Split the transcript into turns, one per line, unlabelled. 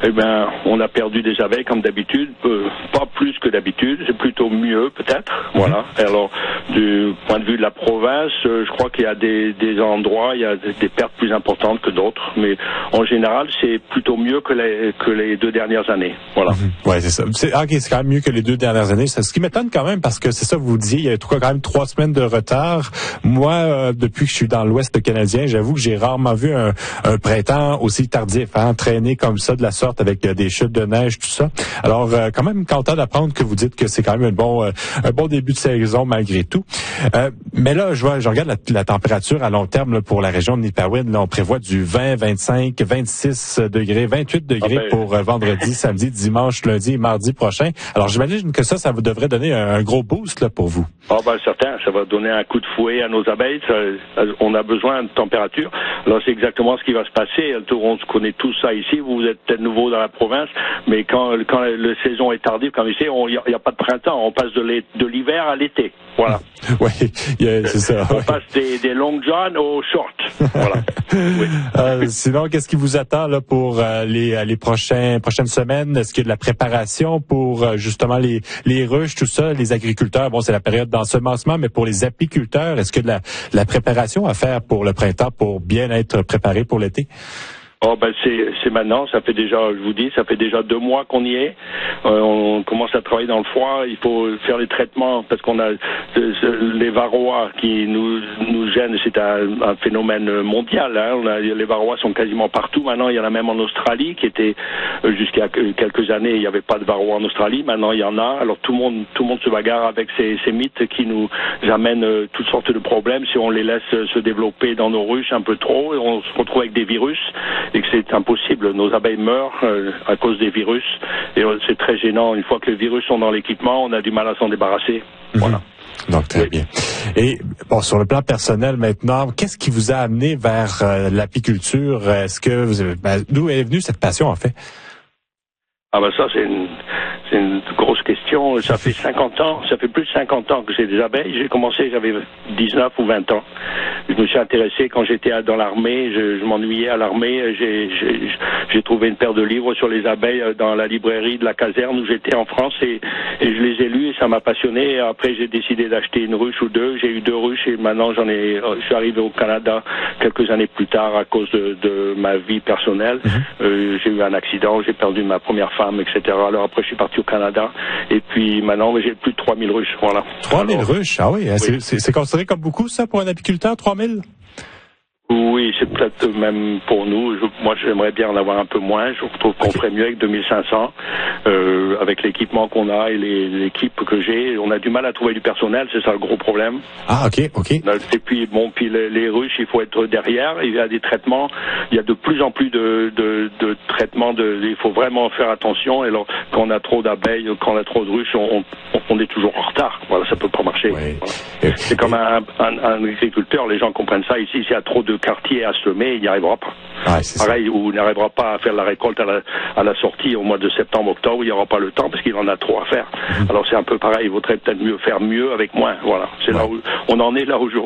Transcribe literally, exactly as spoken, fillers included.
eh ben, on a perdu des abeilles comme d'habitude, peu, pas plus que d'habitude, c'est plutôt mieux peut-être. Mm-hmm. Voilà. Alors, du point de vue de la province, euh, je crois qu'il y a des, des endroits, il y a des, des pertes plus importantes que d'autres, mais en général, c'est plutôt mieux que les, que les deux dernières années. Voilà.
Mm-hmm. Ouais, c'est ça. C'est, ok, c'est quand même mieux que les deux dernières années. C'est ce qui m'étonne quand même, parce que c'est ça, vous vous disiez, il y a quand même trois semaines de retard. Moi, euh, depuis que je suis dans l'Ouest canadien, j'avoue que j'ai rarement vu un, un printemps aussi tardif, hein, traîner comme ça de la sorte avec euh, des chutes de neige, tout ça. Alors, euh, quand même content d'apprendre que vous dites que c'est quand même un bon, euh, un bon début de saison malgré tout. Euh, mais là, je vois, je regarde la, la température à long terme là, pour la région de Nipawin. Là, on prévoit du vingt, vingt-cinq, vingt-six degrés, vingt-huit degrés ah ben... pour euh, vendredi, samedi, dimanche, lundi et mardi prochain. Alors, j'imagine que ça, ça vous devrait donner un, un gros boost là pour vous.
Ah ben certain, ça va donner un coup de fouet à nos abeilles. Ça, on a besoin de température. Alors c'est exactement ce qui va se passer. On connaît tout ça ici. Vous êtes peut-être nouveau dans la province, mais quand quand la saison est tardive, comme ici, il n'y a, a pas de printemps. On passe de, de l'hiver à l'été. Voilà.
Oui, yeah, c'est ça.
On
ouais.
passe des, des long johns aux shorts. Voilà. Oui.
Euh, sinon, qu'est-ce qui vous attend là pour euh, les les prochains prochaines semaines? Est-ce qu'il y a de la préparation pour euh, justement les les ruches, tout ça, les agriculteurs? Bon, c'est la période d'ensemencement, mais pour les apiculteurs, est-ce qu'il y a de la, la préparation à faire pour le printemps pour bien être préparé pour l'été?
Oh ben c'est c'est maintenant, ça fait déjà, je vous dis, ça fait déjà deux mois qu'on y est. Euh, on commence à travailler dans le froid. Il faut faire les traitements parce qu'on a les varroas qui nous nous gênent. C'est un, un phénomène mondial. Hein. On a, les varroas sont quasiment partout. Maintenant, il y en a même en Australie, qui était jusqu'à quelques années, il n'y avait pas de varroa en Australie. Maintenant, il y en a. Alors tout le monde tout le monde se bagarre avec ces, ces mythes qui nous amènent toutes sortes de problèmes si on les laisse se développer dans nos ruches un peu trop. On se retrouve avec des virus. Et que c'est impossible. Nos abeilles meurent euh, à cause des virus. Et euh, c'est très gênant. Une fois que les virus sont dans l'équipement, on a du mal à s'en débarrasser. Mm-hmm. Voilà.
Donc, très oui. bien. Et bon, sur le plan personnel maintenant, qu'est-ce qui vous a amené vers euh, l'apiculture? Est-ce que vous avez, ben, d'où est venue cette passion, en fait?
Ah ben ça, c'est une, c'est une grosse question. Ça fait cinquante ans, ça fait plus de cinquante ans que j'ai des abeilles. J'ai commencé, j'avais dix-neuf ou vingt ans. Je me suis intéressé quand j'étais dans l'armée. Je, je m'ennuyais à l'armée. J'ai, j'ai, j'ai trouvé une paire de livres sur les abeilles dans la librairie de la caserne où j'étais en France et, et je les ai lus et ça m'a passionné. Et après, j'ai décidé d'acheter une ruche ou deux. J'ai eu deux ruches et maintenant j'en ai. Je suis arrivé au Canada quelques années plus tard à cause de, de ma vie personnelle. Mm-hmm. Euh, j'ai eu un accident, j'ai perdu ma première femme, et cetera. Alors après, je suis parti au Canada. Et puis maintenant, j'ai plus de trois mille ruches. Voilà.
trois mille ruches? Ah oui, oui. C'est, c'est, c'est considéré comme beaucoup, ça, pour un apiculteur, trois mille?
Oui, c'est peut-être même pour nous. Je, moi, j'aimerais bien en avoir un peu moins. Je trouve qu'on okay. ferait mieux avec deux mille cinq cents. Euh, avec l'équipement qu'on a et les, l'équipe que j'ai, on a du mal à trouver du personnel. C'est ça le gros problème.
Ah, ok, ok.
Et puis, bon, puis les, les ruches, il faut être derrière. Il y a des traitements. Il y a de plus en plus de, de, de traitements. De, il faut vraiment faire attention. Et alors, quand on a trop d'abeilles, quand on a trop de ruches, on, on, on est toujours en retard. Voilà, ça peut pas marcher. Oui. Voilà. C'est comme un, un, un agriculteur. Les gens comprennent ça. Ici, s'il y a trop de quartier à semer, il n'y arrivera pas.
Ah,
pareil, ou il n'arrivera pas à faire la récolte à la, à la sortie au mois de septembre, octobre, il n'y aura pas le temps parce qu'il en a trop à faire. Mmh. Alors c'est un peu pareil, il vaudrait peut-être mieux faire mieux avec moins. Voilà, c'est ouais. là où on en est là aujourd'hui.